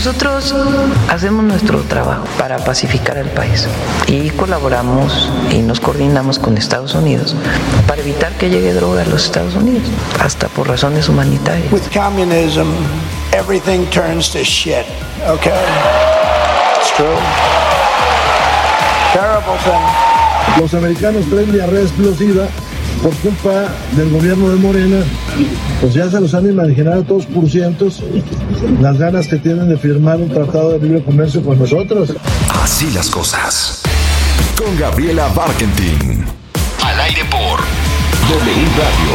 Nosotros hacemos nuestro trabajo para pacificar al país y colaboramos y nos coordinamos con Estados Unidos para evitar que llegue droga a los Estados Unidos, hasta por razones humanitarias. With communism, everything turns to shit, okay? It's true. Terrible thing. Los americanos traen diarrea explosiva por culpa del gobierno de Morena. Pues ya se los han imaginado todos por cientos las ganas que tienen de firmar un tratado de libre comercio con nosotros. Así las cosas. Con Gabriela Barkentin. Al aire por W Radio